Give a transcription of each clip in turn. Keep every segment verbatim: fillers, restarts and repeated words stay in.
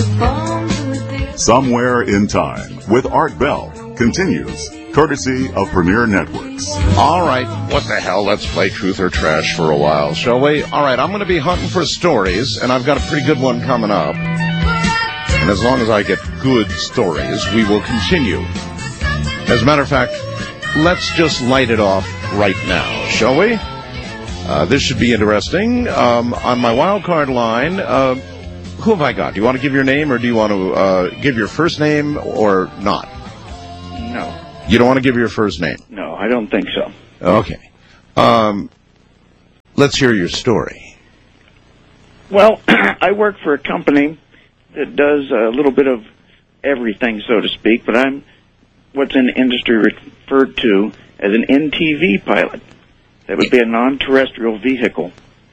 Somewhere in Time with Art Bell continues, courtesy of Premier Networks. All right, what the hell? Let's play Truth or Trash for a while, shall we? All right, I'm going to be hunting for stories, and I've got a pretty good one coming up. And as long as I get good stories, we will continue. As a matter of fact, let's just light it off right now, shall we? Uh, this should be interesting. Um, on my wild card line, uh, who have I got? Do you want to give your name, or do you want to uh, give your first name or not? No. You don't want to give your first name? No, I don't think so. Okay. Um, let's hear your story. Well, I work for a company that does a little bit of everything, so to speak, but I'm what's in the industry referred to as an N T V pilot. That would be a non-terrestrial vehicle.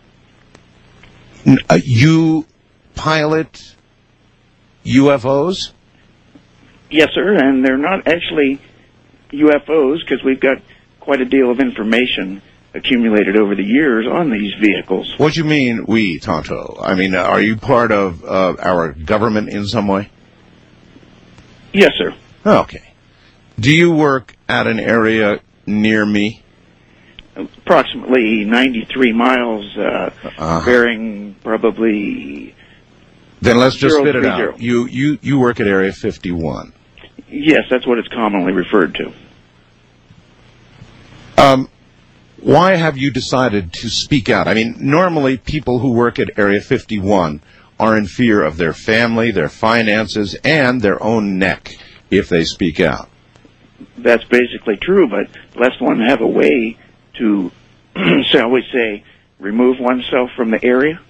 Uh, you pilot U F Os? Yes, sir, and they're not actually U F Os because we've got quite a deal of information accumulated over the years on these vehicles. What do you mean, we, Tonto? I mean, are you part of uh, our government in some way? Yes, sir. Okay. Do you work at an area near me? Approximately ninety-three miles, uh, uh-huh. bearing probably... Then let's just spit it out. You, you, you work at Area fifty-one. Yes, that's what it's commonly referred to. Um, why have you decided to speak out? I mean, normally people who work at Area fifty-one are in fear of their family, their finances, and their own neck if they speak out. That's basically true, but lest one have a way to, shall we say, remove oneself from the area?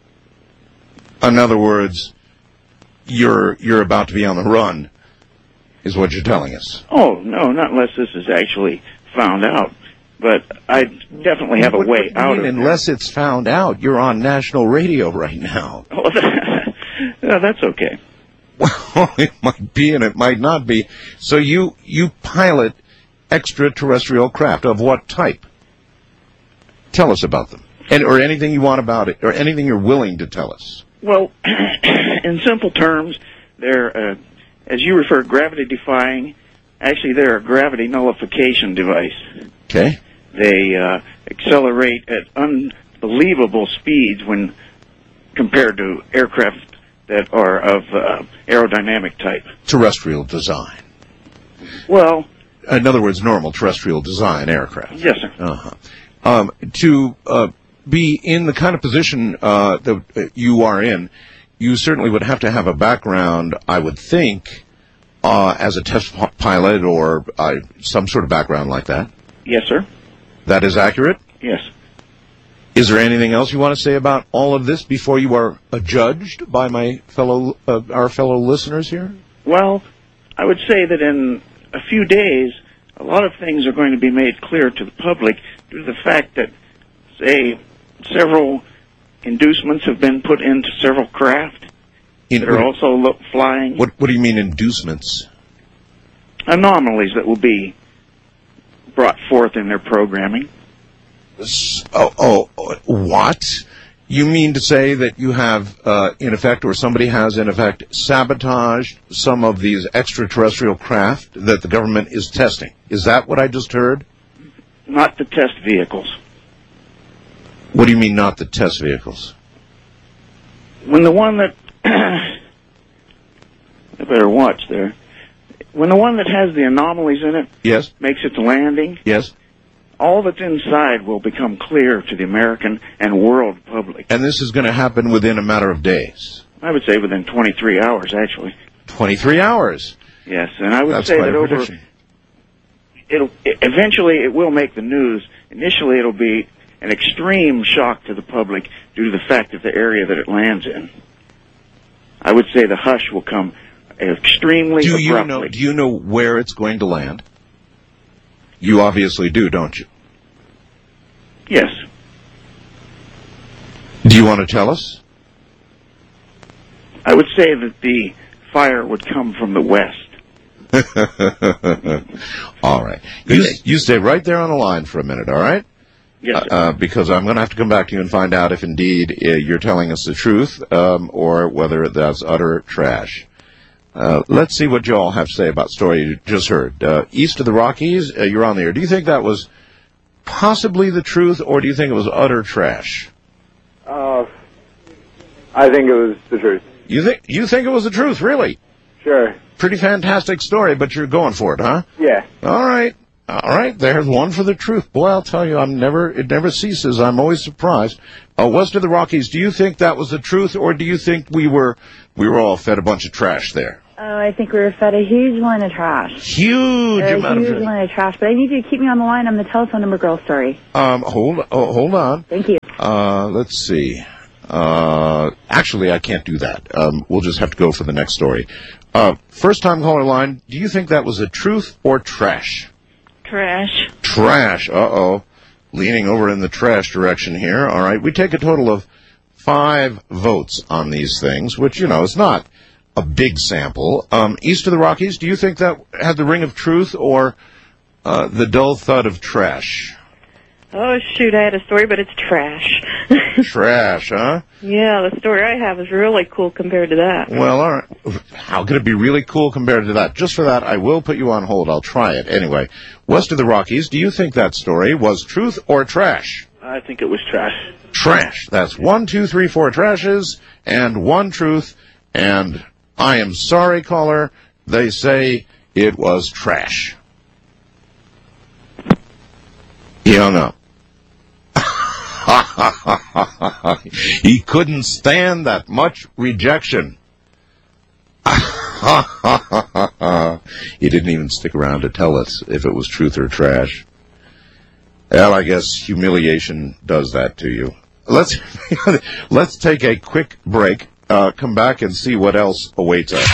In other words, you're you're about to be on the run, is what you're telling us. Oh, no, not unless this is actually found out. But I definitely have a what, way what out mean, of it. Unless it's found out, you're on national radio right now. Oh, no, that's okay. Well, it might be and it might not be. So you you pilot extraterrestrial craft of what type? Tell us about them, and or anything you want about it, or anything you're willing to tell us. Well, in simple terms, they're, uh, as you refer, gravity-defying. Actually, they're a gravity nullification device. Okay. They uh, accelerate at unbelievable speeds when compared to aircraft that are of uh, aerodynamic type. Terrestrial design. Well... In other words, normal terrestrial design aircraft. Yes, sir. Uh-huh. Um, to uh, be in the kind of position uh, that you are in, you certainly would have to have a background, I would think, uh, as a test pilot or uh, some sort of background like that. Yes, sir. That is accurate? Yes. Is there anything else you want to say about all of this before you are judged by my fellow, uh, our fellow listeners here? Well, I would say that in a few days, a lot of things are going to be made clear to the public due to the fact that, say, several inducements have been put into several craft in, that are also lo- flying. What, what do you mean inducements? Anomalies that will be brought forth in their programming. Oh, oh, what? You mean to say that you have, uh, in effect, or somebody has, in effect, sabotaged some of these extraterrestrial craft that the government is testing? Is that what I just heard? Not the test vehicles. What do you mean, not the test vehicles? When the one that... I better watch there. When the one that has the anomalies in it... Yes. ...makes its landing... Yes. All that's inside will become clear to the American and world public. And this is going to happen within a matter of days? I would say within twenty-three hours, actually. twenty-three hours? Yes, and I would That's say quite that a over... prediction. It'll, eventually it will make the news. Initially it'll be an extreme shock to the public due to the fact of the area that it lands in. I would say the hush will come extremely do abruptly. You know, do you know where it's going to land? You obviously do, don't you? Yes. Do you want to tell us? I would say that the fire would come from the west. All right. You, you stay right there on the line for a minute, all right? Yes, sir. Uh, because I'm going to have to come back to you and find out if indeed uh, you're telling us the truth um, or whether that's utter trash. Uh, let's see what you all have to say about the story you just heard. Uh, east of the Rockies, uh, you're on the air. Do you think that was possibly the truth, or do you think it was utter trash? Uh, I think it was the truth. You think you think it was the truth, really? Sure. Pretty fantastic story, but you're going for it, huh? Yeah. All right. All right, there's one for the truth. Boy, I'll tell you, I'm never, it never ceases. I'm always surprised. Uh, west of the Rockies, do you think that was the truth, or do you think we were, we were all fed a bunch of trash there? Oh, I think we were fed a huge line of trash. Huge a amount huge of trash. line of trash. But I need you to keep me on the line. I'm the telephone number girl story. Um, hold, oh, hold on. Thank you. Uh, let's see. Uh, actually, I can't do that. Um, we'll just have to go for the next story. Uh, first time caller line, do you think that was the truth or trash? Trash. Trash. Uh-oh. Leaning over in the trash direction here. All right. We take a total of five votes on these things, which, you know, is not a big sample. Um, east of the Rockies, do you think that had the ring of truth or uh, the dull thud of trash? Oh, shoot, I had a story, but it's trash. Trash, huh? Yeah, the story I have is really cool compared to that. Well, all right. How could it be really cool compared to that? Just for that, I will put you on hold. I'll try it. Anyway, west of the Rockies, do you think that story was truth or trash? I think it was trash. Trash. That's one, two, three, four trashes and one truth. And I am sorry, caller. They say it was trash. He hung up. He couldn't stand that much rejection. He didn't even stick around to tell us if it was truth or trash. Well, I guess humiliation does that to you. Let's let's take a quick break, uh, come back and see what else awaits us.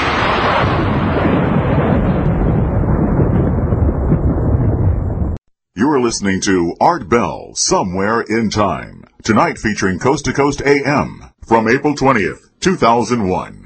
You are listening to Art Bell, Somewhere in Time. Tonight featuring Coast to Coast A M from April twentieth, two thousand one.